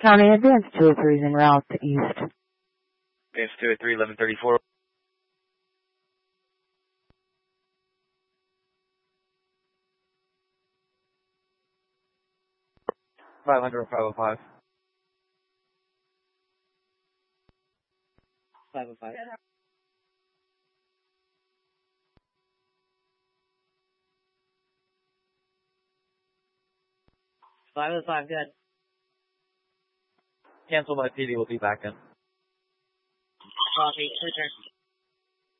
County Advance 203 is en route to East. Advance 203, 1134. $500 505. 505. 505, good. Cancel my PD, we'll be back in. Copy, return.